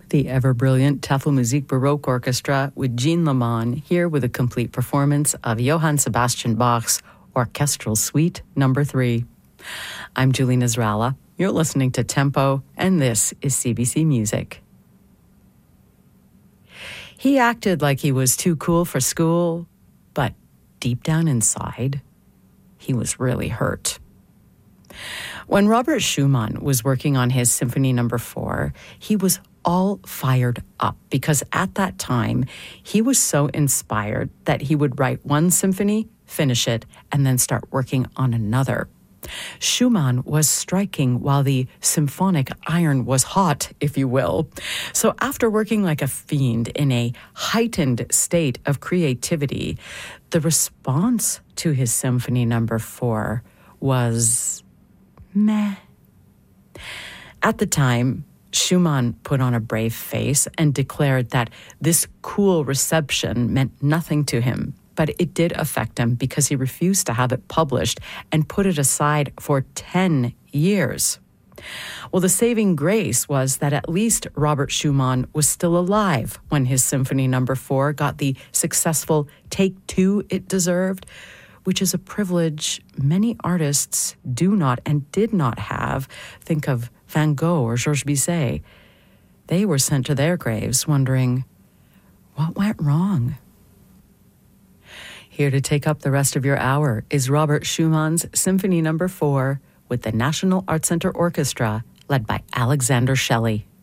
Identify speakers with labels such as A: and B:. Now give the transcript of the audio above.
A: The ever-brilliant Tafelmusik Baroque Orchestra with Jean Lamont here with a complete performance of Johann Sebastian Bach's Orchestral Suite No. 3. I'm Julie Nasrallah. You're listening to Tempo, and this is CBC Music. He acted like he was too cool for school, but deep down inside, he was really hurt. When Robert Schumann was working on his Symphony No. 4, he was all fired up because at that time, he was so inspired that he would write one symphony, finish it, and then start working on another. Schumann was striking while the symphonic iron was hot, if you will. So after working like a fiend in a heightened state of creativity, the response to his Symphony No. 4 was meh. At the time, Schumann put on a brave face and declared that this cool reception meant nothing to him, but it did affect him because he refused to have it published and put it aside for 10 years. Well, the saving grace was that at least Robert Schumann was still alive when his Symphony No. 4 got the successful take two it deserved, which is a privilege many artists do not and did not have. Think of Van Gogh or Georges Bizet. They were sent to their graves wondering, what went wrong? Here to take up the rest of your hour is Robert Schumann's Symphony No. 4 with the National Art Center Orchestra, led by Alexander Shelley.